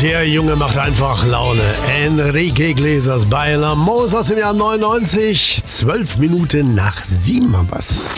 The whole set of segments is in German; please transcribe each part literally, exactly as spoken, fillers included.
Der Junge macht einfach Laune. Enrique Iglesias bei Lamos aus dem Jahr neunundneunzig. Zwölf Minuten nach sieben haben wir's.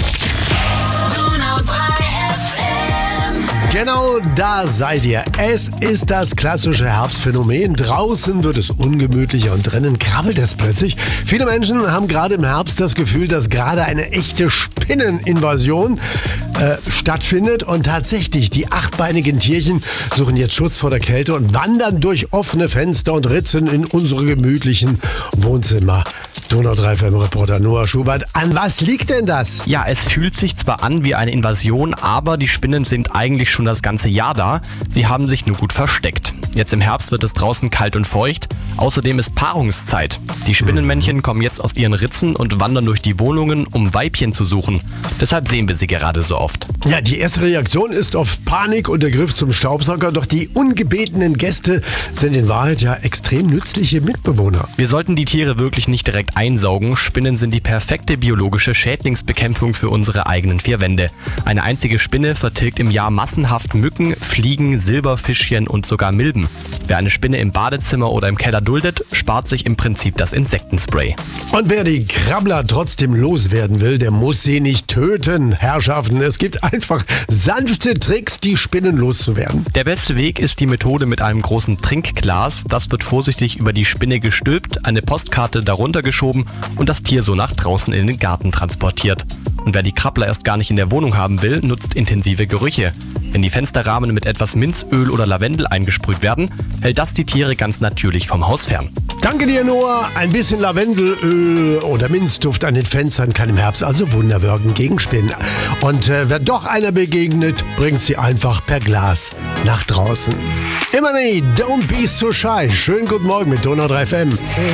Genau da seid ihr. Es ist das klassische Herbstphänomen. Draußen wird es ungemütlicher und drinnen krabbelt es plötzlich. Viele Menschen haben gerade im Herbst das Gefühl, dass gerade eine echte Spinneninvasion äh, stattfindet. Und tatsächlich, die achtbeinigen Tierchen suchen jetzt Schutz vor der Kälte und wandern durch offene Fenster und Ritzen in unsere gemütlichen Wohnzimmer. Donau drei F M-Reporter Noah Schubert. An was liegt denn das? Ja, es fühlt sich zwar an wie eine Invasion, aber die Spinnen sind eigentlich schon das ganze Jahr da. Sie haben sich nur gut versteckt. Jetzt im Herbst wird es draußen kalt und feucht. Außerdem ist Paarungszeit. Die Spinnenmännchen kommen jetzt aus ihren Ritzen und wandern durch die Wohnungen, um Weibchen zu suchen. Deshalb sehen wir sie gerade so oft. Ja, die erste Reaktion ist oft Panik und der Griff zum Staubsauger. Doch die ungebetenen Gäste sind in Wahrheit ja extrem nützliche Mitbewohner. Wir sollten die Tiere wirklich nicht direkt einsaugen. Spinnen sind die perfekte biologische Schädlingsbekämpfung für unsere eigenen vier Wände. Eine einzige Spinne vertilgt im Jahr massenhaft Mücken, Fliegen, Silberfischchen und sogar Milben. Wer eine Spinne im Badezimmer oder im Keller duldet, spart sich im Prinzip das Insektenspray. Und wer die Krabbler trotzdem loswerden will, der muss sie nicht töten. Herrschaften, es gibt einfach sanfte Tricks, die Spinnen loszuwerden. Der beste Weg ist die Methode mit einem großen Trinkglas. Das wird vorsichtig über die Spinne gestülpt, eine Postkarte darunter geschoben und das Tier so nach draußen in den Garten transportiert. Und wer die Krabbler erst gar nicht in der Wohnung haben will, nutzt intensive Gerüche. Wenn die Fensterrahmen mit etwas Minzöl oder Lavendel eingesprüht werden, hält das die Tiere ganz natürlich vom Haus fern. Danke dir, Noah. Ein bisschen Lavendelöl oder Minzduft an den Fenstern kann im Herbst also Wunder wirken gegen Spinnen. Und äh, wer doch einer begegnet, bringt sie einfach per Glas nach draußen. Immer nie, don't be so shy. Schönen guten Morgen mit Donau drei F M.